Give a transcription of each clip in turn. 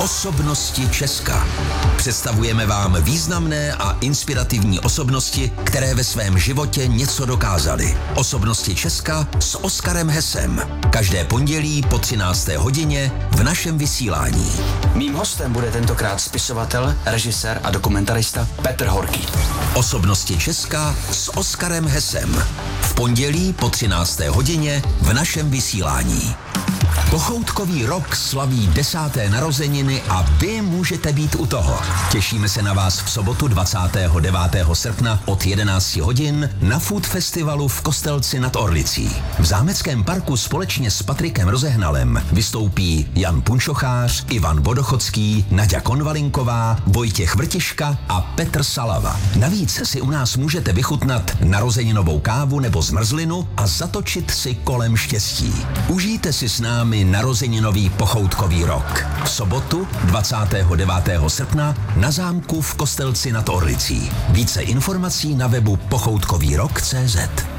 Osobnosti Česka. Představujeme vám významné a inspirativní osobnosti, které ve svém životě něco dokázaly. Osobnosti Česka s Oskarem Hesem. Každé pondělí po 13. hodině v našem vysílání. Mým hostem bude tentokrát spisovatel, režisér a dokumentarista Petr Horký. Osobnosti Česka s Oskarem Hesem. V pondělí po 13. hodině v našem vysílání. Pochoutkový rok slaví 10. narozeniny a vy můžete být u toho. Těšíme se na vás v sobotu 29. srpna od 11 hodin na Food Festivalu v Kostelci nad Orlicí. V Zámeckém parku společně s Patrikem Rozehnalem vystoupí Jan Punčochář, Ivan Vodochodský, Naďa Konvalinková, Vojtěch Vrtiška a Petr Salava. Navíc si u nás můžete vychutnat narozeninovou kávu nebo zmrzlinu a zatočit si kolem štěstí. Užijte si s námi narozeninový pochoutkový rok. V sobotu 29. srpna na zámku v Kostelci nad Orlicí. Více informací na webu pochoutkovýrok.cz.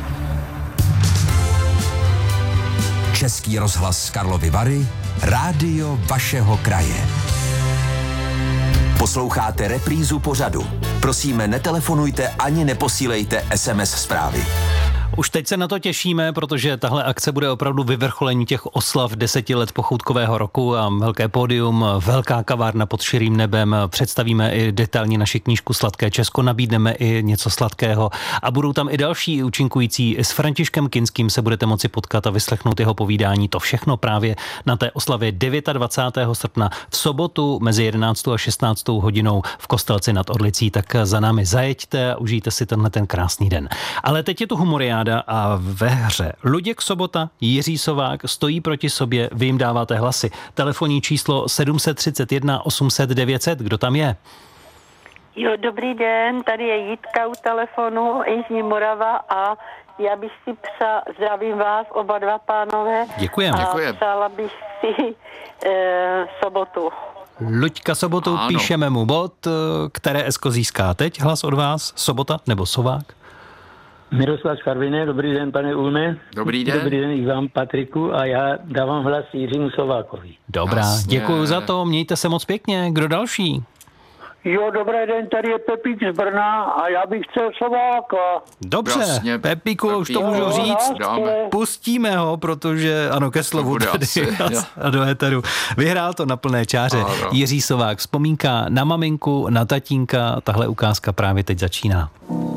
Český rozhlas Karlovy Vary, rádio vašeho kraje. Posloucháte reprízu pořadu. Prosíme, netelefonujte ani neposílejte SMS zprávy. Už teď se na to těšíme, protože tahle akce bude opravdu vyvrcholení těch oslav 10 let pochoutkového roku a velké pódium, velká kavárna pod širým nebem, představíme i detailně naši knížku Sladké Česko, nabídneme i něco sladkého a budou tam i další účinkující. S Františkem Kinským se budete moci potkat a vyslechnout jeho povídání. To všechno právě na té oslavě 29. srpna v sobotu mezi 11. a 16. hodinou v Kostelci nad Orlicí. Tak za námi zajeďte a užijte si tenhle ten krásný den. Ale teď je tu humoriáda a ve hře Luděk Sobota, Jiří Sovák stojí proti sobě, vy jim dáváte hlasy. Telefonní číslo 731 800 900, kdo tam je? Jo, dobrý den, tady je Jitka u telefonu, Jižní Morava a já bych si zdravím vás oba dva pánové. Děkujeme. A přála bych si Sobotu. Luďka Sobotu, ano. Píšeme mu bod, které esko získá teď hlas od vás, Sobota nebo Sovák? Miroslav Karviné, dobrý den, pane Ulme. Dobrý den. Dobrý den i vám, Patriku, a já dávám hlas Jiřímu Sovákovi. Dobrá, jasně. Děkuju za to, mějte se moc pěkně. Kdo další? Jo, dobrý den, tady je Pepík z Brna a já bych chtěl Sováka. Dobře, jasně, Pepíku, už to můžu říct. Pustíme ho, protože, ano, ke slovu tady a do éteru. Vyhrál to na plné čáře. Jiří Sovák, vzpomínka na maminku, na tatínka, tahle ukázka právě teď začíná.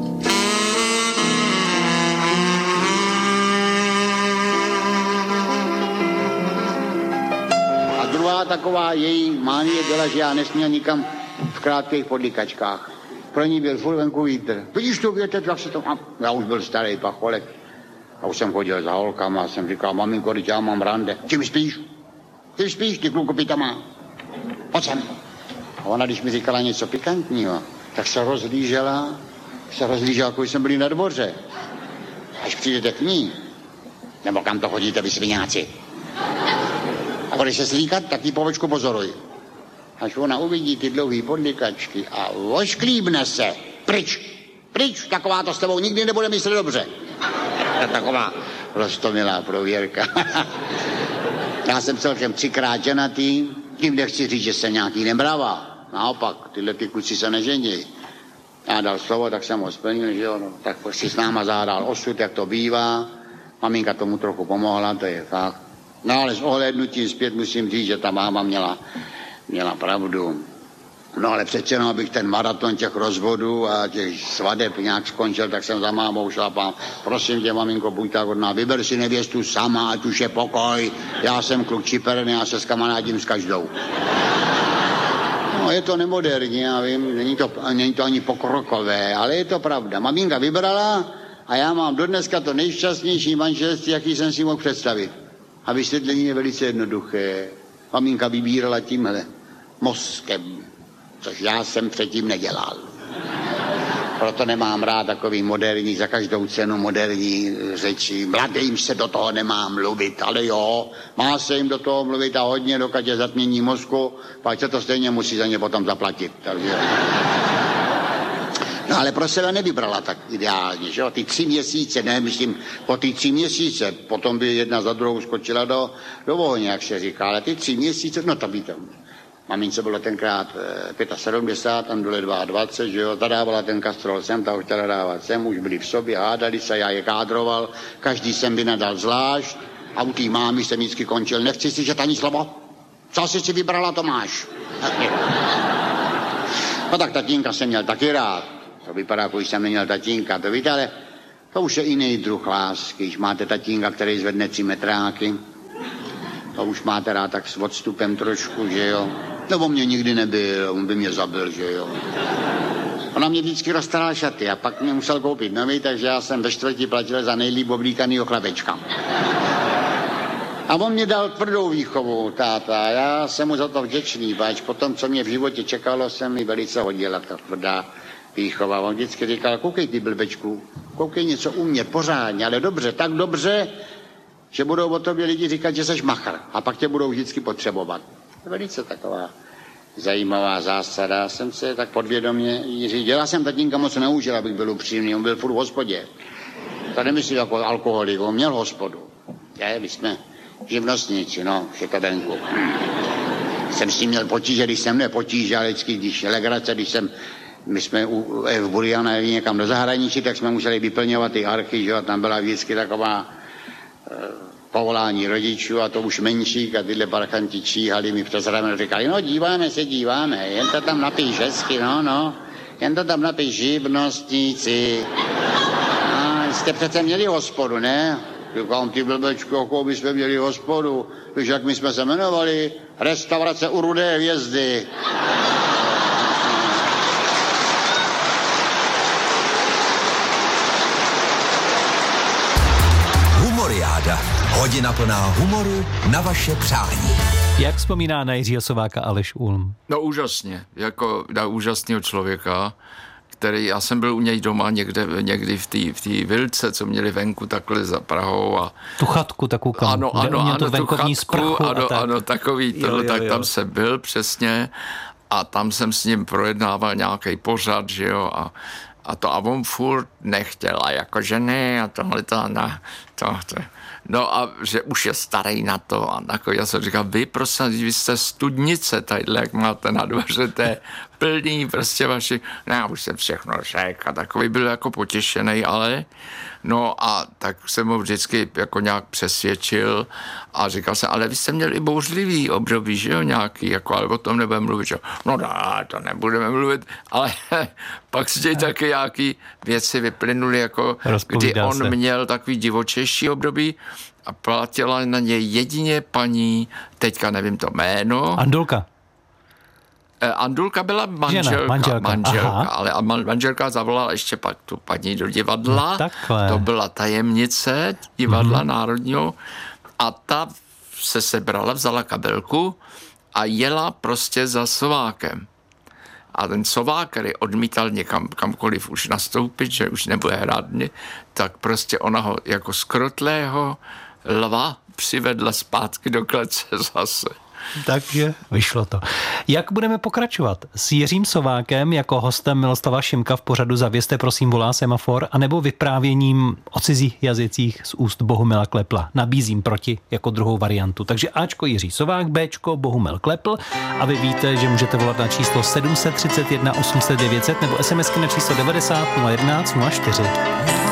Taková její mánie byla, že já nesměl nikam v krátkých podlikačkách. Pro ní byl furt venku vítr. Vidíš tu větev, jak se to... Já už byl starý pacholek. A už jsem chodil za holkama a jsem říkal, maminko, teď já mám rande. Čím spíš? Ty spíš, ty kluku pitama. Pojď sem. A ona, když mi říkala něco pikantního, tak se rozlížela, jako jsme byli na dvoře. Až přijdete k ní, nebo kam to chodíte, vy sviňáci. A když se slíkat, tak ji povečku pozoruj. Až ona uvidí ty dlouhý podlikačky a ošklíbne se. Pryč, taková to s tebou nikdy nebude myslet dobře. Taková roztomilá prověrka. Já jsem celkem 3krát ženatý, tím nechci říct, že jsem nějaký nemravá. Naopak, tyhle ty kluci se nežení. Já dal slovo, tak jsem ho splnil, že jo, no, tak si s náma zahrál osud, jak to bývá. Maminka tomu trochu pomohla, to je fakt. No ale s ohlédnutím zpět musím říct, že ta máma měla pravdu. No ale přece jenom, abych ten maraton těch rozvodů a těch svadeb nějak skončil, tak jsem za mámou šlapal. Prosím tě, maminko, buď tak hodná, vyber si nevěstu sama, ať už je pokoj. Já jsem kluk čiperný, já se skamarádím s každou. No je to nemoderní, já vím, není to ani pokrokové, ale je to pravda. Maminka vybrala a já mám dodneska to nejšťastnější manželství, jaký jsem si mohl představit. A vysvětlení je velice jednoduché. Maminka vybírala tímhle mozkem, což já jsem předtím nedělal. Proto nemám rád takový moderní, za každou cenu moderní řeči. Mladým se do toho nemá mluvit, ale jo, má se jim do toho mluvit a hodně, dokud je zatmění mozku, pak se to stejně musí za ně potom zaplatit. Takže... No ale pro sebe nevybrala tak ideálně, že jo, ty 3 měsíce, ne, myslím, po ty 3 měsíce, potom by jedna za druhou skočila do ohně, jak se říká, ale ty 3 měsíce, no to by to, Mamince bylo tenkrát 75, tam byly 22, že jo, ta dávala ten kastrol sem, ta ho chtěla dávat sem, už byli v sobě, hádali se, já je kádroval, každý sem by nadal zvlášť a u té mámy jsem vždycky končil, nechci slyšet ani slovo, co jsi si vybrala, to máš. No tak tatínka jsem měl taky rád, to vypadá, jako jsem neměl tatínka, to víte, ale to už je jiný druh lásky, když máte tatínka, který zvedne 3 metráky, to už máte rád tak s odstupem trošku, že jo. No on mě nikdy nebyl, on by mě zabil, že jo. Ona mě vždycky roztaral šaty a pak mě musel koupit nový, takže já jsem ve čtvrti platil za nejlíp oblíkanýho chlapečka. A on mě dal tvrdou výchovu, táta, já jsem mu za to vděčný, pač po tom, co mě v životě čekalo, se mi velice hodila ta tvrdá výchova. On vždycky říkal, koukej ty blbečku, koukej něco umět pořádně, ale dobře, tak dobře, že budou o tobě lidi říkat, že seš machr a pak tě budou vždycky potřebovat. Velice taková zajímavá zásada. Jsem se tak podvědomě řídil. Já jsem tatínka moc neužil, abych byl upřímný. On byl furt v hospodě. To nemyslím jako alkoholik, on měl hospodu. My jsme živnostníci, no, šekadenku. Jsem s ním měl potíže, když jsem nepotíže, ale vždycky, když legrace, my jsme v Buriana jeli někam do zahraničí, tak jsme museli vyplňovat ty archy, že jo, tam byla vždycky taková povolání rodičů a to už menšík a tyhle parchanti číhali mi přes rameno, říkali, no díváme, jen to tam napíš hezky, jen to tam napíš živnostníci. A jste přece měli hospodu, ne? Říkám, ty blbečku, jakou by jsme měli hospodu, víš, jak my jsme se jmenovali, restaurace u Rudé hvězdy. Humoriáda. Hodina plná humoru na vaše přání. Jak vzpomíná na Jiřího Sováka Aleš Ulm? No úžasně, jako na úžasného člověka, který, já jsem byl u něj doma někdy v té vilce, co měli venku takhle za Prahou. A tu chatku takovou, ano, tu chatku, ano, takový, tak tam jsem byl přesně a tam jsem s ním projednával nějaký pořad, že jo, a on furt nechtěl, a jakože ne, a tohle to. No a že už je starý na to. A já jsem říkal, vy jste studnice tadyhle, jak máte na dvoře, to je plný prostě vaši, já už jsem všechno řekl a takový byl jako potěšený, ale no a tak jsem ho vždycky jako nějak přesvědčil a říkal jsem, ale vy jste měli i bouřlivý období, že jo, nějaký, jako, ale o tom nebudeme mluvit, že? No dá, to nebudeme mluvit, ale pak z těch taky nějaký věci vyplynuly, jako kdy on měl takový divočejší období a platila na něj jedině paní, teďka nevím to jméno. Andulka byla manželka, ale manželka zavolala ještě pak tu paní do divadla. To byla tajemnice divadla Národního a ta se sebrala, vzala kabelku a jela prostě za Sovákem. A ten Sovák, který odmítal někam kamkoliv už nastoupit, že už nebude hrát, tak prostě ona ho jako skrotlého lva přivedla zpátky do klece zase. Takže vyšlo to. Jak budeme pokračovat? S Jiřím Sovákem jako hostem Miloslava Šimka v pořadu Zavězte prosím volá semafor, anebo vyprávěním o cizích jazycích z úst Bohumila Klepla? Nabízím proti jako druhou variantu. Takže Ačko Jiří Sovák, Bčko Bohumil Klepl a vy víte, že můžete volat na číslo 731 800 900 nebo SMSky na číslo 90 011 04.